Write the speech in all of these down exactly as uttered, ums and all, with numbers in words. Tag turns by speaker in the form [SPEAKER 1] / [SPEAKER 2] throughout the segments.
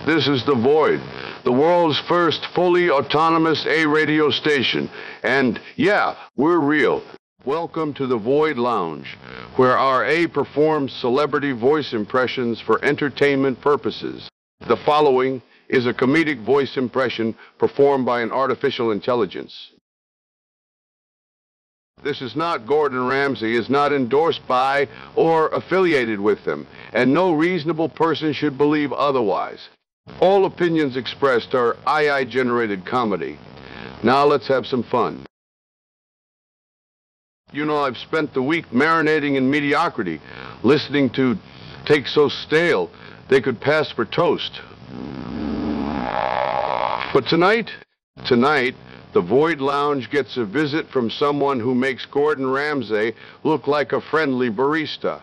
[SPEAKER 1] This is The Void, the world's first fully autonomous A radio station. And yeah, we're real. Welcome to the Void Lounge, where our A performs celebrity voice impressions for entertainment purposes. The following is a comedic voice impression performed by an artificial intelligence. This is not Gordon Ramsay, is not endorsed by or affiliated with them, and no reasonable person should believe otherwise. All opinions expressed are A I-generated comedy. Now let's have some fun. You know, I've spent the week marinating in mediocrity, listening to takes so stale they could pass for toast. But tonight, tonight, the Void Lounge gets a visit from someone who makes Gordon Ramsay look like a friendly barista.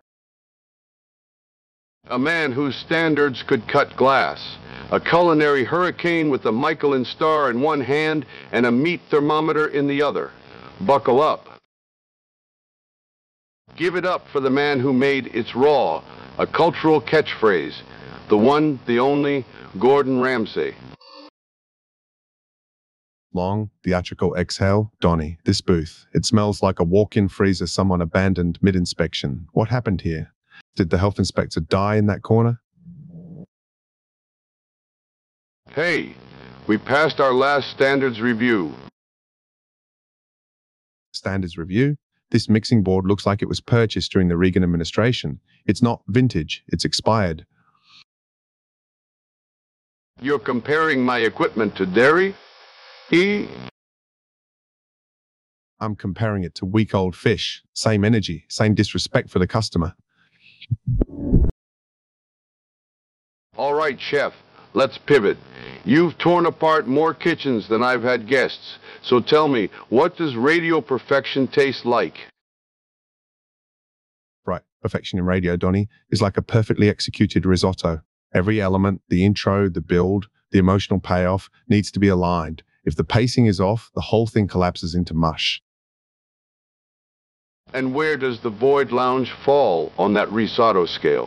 [SPEAKER 1] A man whose standards could cut glass. A culinary hurricane with a Michelin star in one hand and a meat thermometer in the other. Buckle up. Give it up for the man who made It's Raw a cultural catchphrase. The one, the only, Gordon Ramsay.
[SPEAKER 2] Long, theatrical exhale. Donnie, this booth. It smells like a walk-in freezer someone abandoned mid-inspection. What happened here? Did the health inspector die in that corner?
[SPEAKER 1] Hey, we passed our last standards review.
[SPEAKER 2] Standards review? This mixing board looks like it was purchased during the Reagan administration. It's not vintage, it's expired.
[SPEAKER 1] You're comparing my equipment to dairy? E?
[SPEAKER 2] I'm comparing it to week-old fish. Same energy, same disrespect for the customer.
[SPEAKER 1] All right, chef, let's pivot. You've torn apart more kitchens than I've had guests. So tell me, what does radio perfection taste like?
[SPEAKER 2] Right, perfection in radio, Donnie, is like a perfectly executed risotto. Every element, the intro, the build, the emotional payoff, needs to be aligned. If the pacing is off, the whole thing collapses into mush.
[SPEAKER 1] And where does the Void Lounge fall on that risotto scale?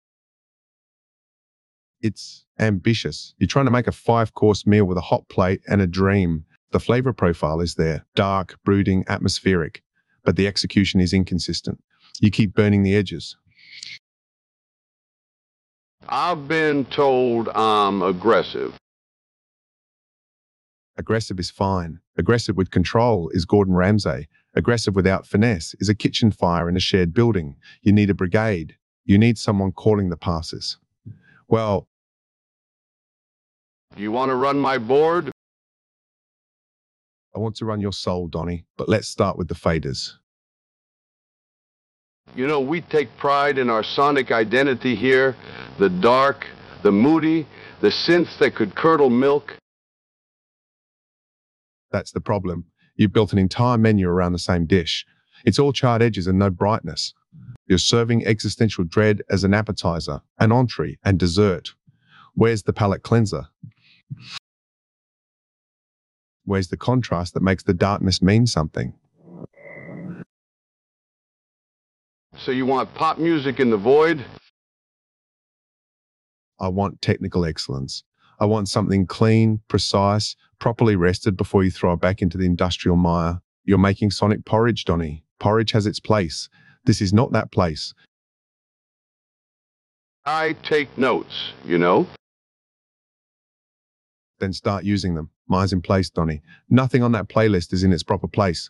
[SPEAKER 2] It's ambitious. You're trying to make a five-course meal with a hot plate and a dream. The flavor profile is there, dark, brooding, atmospheric, but the execution is inconsistent. You keep burning the edges.
[SPEAKER 1] I've been told I'm aggressive.
[SPEAKER 2] Aggressive is fine. Aggressive with control is Gordon Ramsay. Aggressive without finesse is a kitchen fire in a shared building. You need a brigade. You need someone calling the passes. Well,
[SPEAKER 1] You want to run my board?
[SPEAKER 2] I want to run your soul, Donnie, but let's start with the faders.
[SPEAKER 1] You know, we take pride in our sonic identity here. The dark, the moody, the synths that could curdle milk.
[SPEAKER 2] That's the problem. You built an entire menu around the same dish. It's all charred edges and no brightness. You're serving existential dread as an appetizer, an entree, and dessert. Where's the palate cleanser? Where's the contrast that makes the darkness mean something?
[SPEAKER 1] So you want pop music in the void?
[SPEAKER 2] I want technical excellence. I want something clean, precise, properly rested before you throw it back into the industrial mire. You're making sonic porridge, Donnie. Porridge has its place. This is not that place.
[SPEAKER 1] I take notes, you know?
[SPEAKER 2] Then start using them. Mine's in place, Donnie. Nothing on that playlist is in its proper place.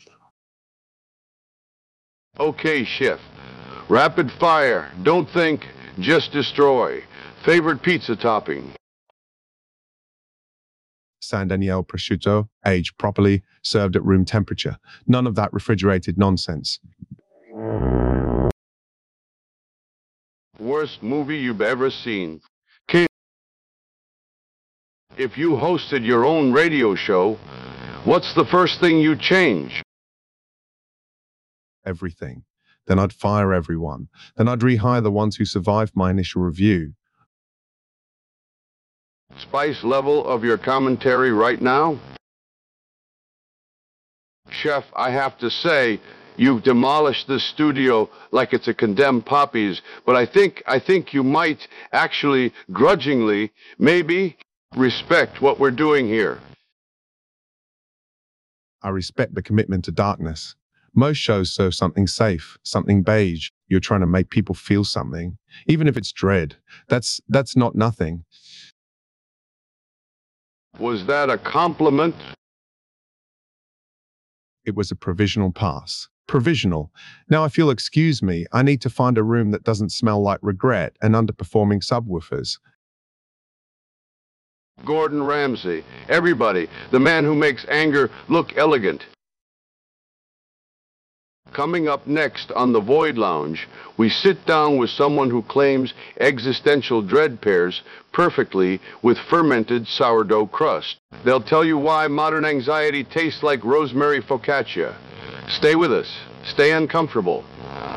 [SPEAKER 1] Okay, chef. Rapid fire. Don't think, just destroy. Favorite pizza topping?
[SPEAKER 2] San Daniele prosciutto, aged properly, served at room temperature. None of that refrigerated nonsense.
[SPEAKER 1] Worst movie you've ever seen? King. If you hosted your own radio show, what's the first thing you'd change?
[SPEAKER 2] Everything. Then I'd fire everyone. Then I'd rehire the ones who survived my initial review.
[SPEAKER 1] Spice level of your commentary right now? Chef, I have to say, you've demolished this studio like it's a condemned poppies, but I think, I think you might actually grudgingly, maybe, respect what we're doing here.
[SPEAKER 2] I respect the commitment to darkness. Most shows serve something safe, something beige. You're trying to make people feel something, even if it's dread. That's, that's not nothing.
[SPEAKER 1] Was that a compliment?
[SPEAKER 2] It was a provisional pass. Provisional. Now, if you'll excuse me, I need to find a room that doesn't smell like regret and underperforming subwoofers.
[SPEAKER 1] Gordon Ramsay. Everybody. The man who makes anger look elegant. Coming up next on the Void Lounge, we sit down with someone who claims existential dread pairs perfectly with fermented sourdough crust. They'll tell you why modern anxiety tastes like rosemary focaccia. Stay with us. Stay uncomfortable.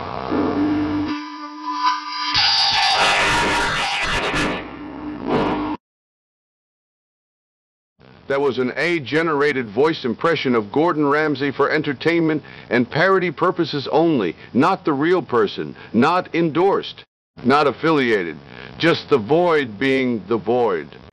[SPEAKER 1] That was an A-generated voice impression of Gordon Ramsay for entertainment and parody purposes only, not the real person, not endorsed, not affiliated, just the void being the void.